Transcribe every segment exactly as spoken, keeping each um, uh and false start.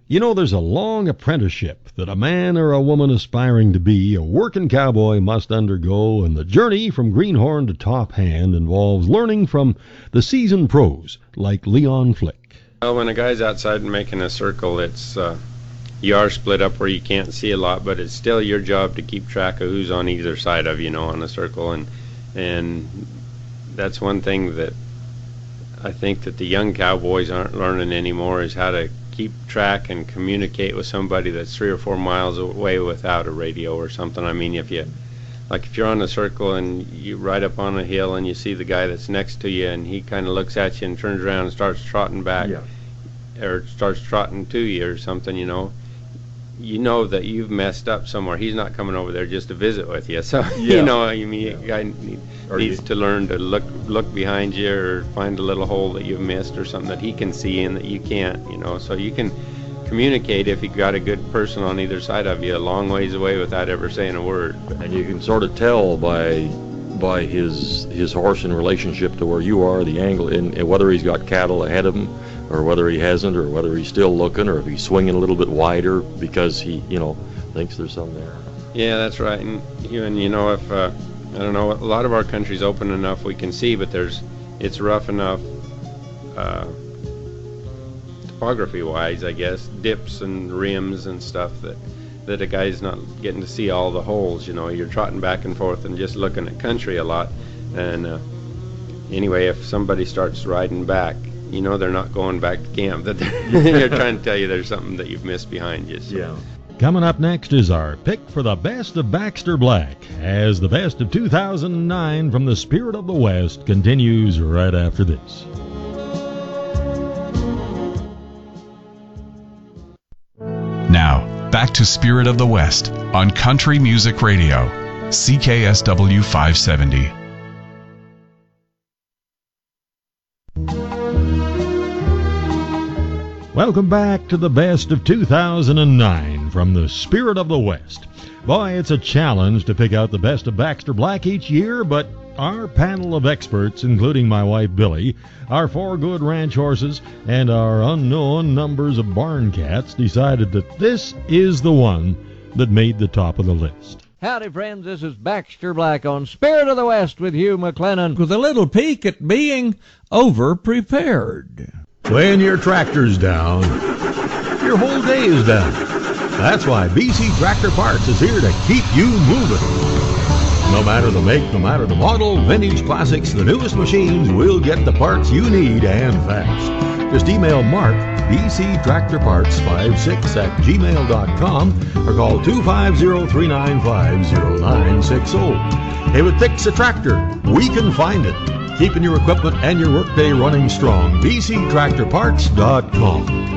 You know, there's a long apprenticeship that a man or a woman aspiring to be a working cowboy must undergo, and the journey from greenhorn to top hand involves learning from the seasoned pros like Leon Flick. Well, when a guy's outside and making a circle, it's uh, you are split up where you can't see a lot, but it's still your job to keep track of who's on either side of you know on a circle, and and that's one thing that I think that the young cowboys aren't learning anymore, is how to keep track and communicate with somebody that's three or four miles away without a radio or something. I mean, if you, like if you're on a circle and you ride up on a hill and you see the guy that's next to you and he kind of looks at you and turns around and starts trotting back, Yeah. or starts trotting to you or something, you know, you know that you've messed up somewhere. He's not coming over there just to visit with you. So, Yeah. you know, I mean, Yeah. a guy need, Or needs you- to learn to look look behind you or find a little hole that you've missed or something that he can see and that you can't, you know. So you can communicate if you've got a good person on either side of you a long ways away without ever saying a word. And you can sort of tell by by his his horse in relationship to where you are, the angle, and, and whether he's got cattle ahead of him or whether he hasn't, or whether he's still looking, or if he's swinging a little bit wider because he, you know, thinks there's some there. Yeah, that's right. And you and you know if uh, I don't know, a lot of our country's open enough we can see, but there's it's rough enough uh, topography wise, I guess, dips and rims and stuff that that a guy's not getting to see all the holes. You know, you're trotting back and forth and just looking at country a lot. And uh, anyway, if somebody starts riding back, you know they're not going back to camp. That they're, they're trying to tell you there's something that you've missed behind you. So. Yeah. Coming up next is our pick for the best of Baxter Black, as the best of two thousand nine from the Spirit of the West continues right after this. Now, back to Spirit of the West on Country Music Radio, C K S W five seventy. Welcome back to the best of two thousand nine from the Spirit of the West. Boy, it's a challenge to pick out the best of Baxter Black each year, but our panel of experts, including my wife Billy, our four good ranch horses, and our unknown numbers of barn cats, decided that this is the one that made the top of the list. Howdy, friends. This is Baxter Black on Spirit of the West with Hugh McLennan, with a little peek at being over-prepared. When your tractor's down, your whole day is down. That's why B C Tractor Parts is here to keep you moving. No matter the make, no matter the model, vintage, classics, the newest machines, we'll get the parts you need and fast. Just email Mark, B C Tractor Parts fifty-six at gmail dot com, or call two five zero, three nine five, zero nine six zero. If it fix a tractor, we can find it. Keeping your equipment and your workday running strong. B C Tractor Parts dot com.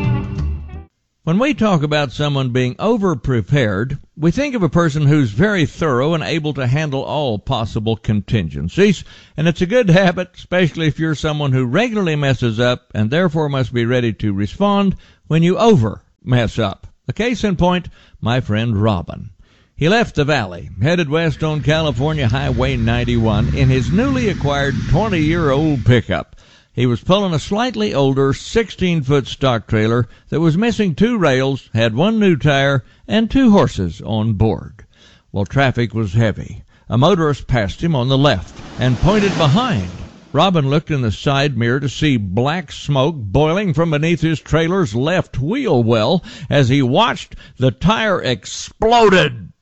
When we talk about someone being over-prepared, we think of a person who's very thorough and able to handle all possible contingencies, and it's a good habit, especially if you're someone who regularly messes up and therefore must be ready to respond when you over-mess up. A case in point, my friend Robin. He left the valley, headed west on California Highway ninety-one in his newly acquired twenty-year-old pickup. He was pulling a slightly older sixteen-foot stock trailer that was missing two rails, had one new tire, and two horses on board. Well, traffic was heavy. A motorist passed him on the left and pointed behind. Robin looked in the side mirror to see black smoke boiling from beneath his trailer's left wheel well as he watched the tire exploded.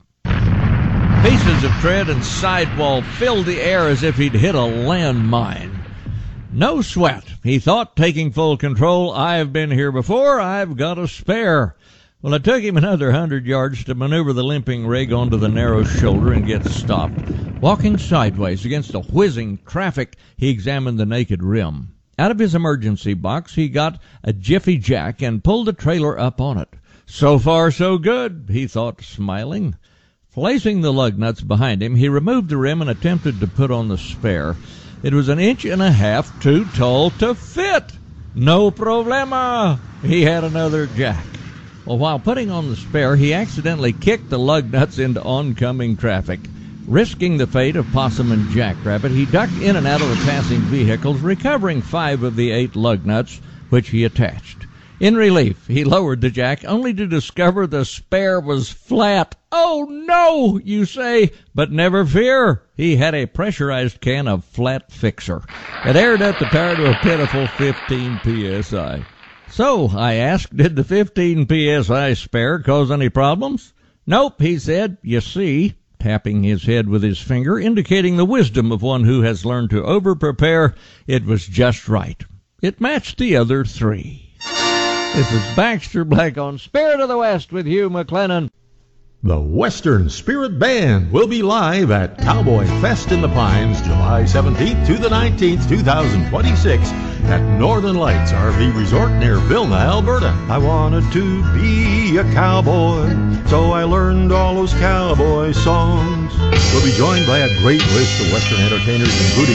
Pieces of tread and sidewall filled the air as if he'd hit a landmine. No sweat, he thought, taking full control. I've been here before, I've got a spare. Well, it took him another hundred yards to maneuver the limping rig onto the narrow shoulder and get stopped. Walking sideways against the whizzing traffic, he examined the naked rim. Out of his emergency box, he got a jiffy jack and pulled the trailer up on it. So far, so good, he thought, smiling. Placing the lug nuts behind him, he removed the rim and attempted to put on the spare. It was an inch and a half too tall to fit. No problema. He had another jack. Well, while putting on the spare, he accidentally kicked the lug nuts into oncoming traffic. Risking the fate of Possum and Jackrabbit, he ducked in and out of the passing vehicles, recovering five of the eight lug nuts, which he attached. In relief, he lowered the jack only to discover the spare was flat. Oh no, you say, but never fear. He had a pressurized can of Flat Fixer. It aired up the tire to a pitiful fifteen P S I. So, I asked, did the fifteen P S I spare cause any problems? Nope, he said. You see, tapping his head with his finger, indicating the wisdom of one who has learned to over-prepare, it was just right. It matched the other three. This is Baxter Black on Spirit of the West with Hugh McLennan. The Western Spirit Band will be live at Cowboy Fest in the Pines, July seventeenth to the nineteenth, two thousand twenty-six, at Northern Lights R V Resort near Vilna, Alberta. I wanted to be a cowboy, so I learned all those cowboy songs. We'll be joined by a great list of Western entertainers, including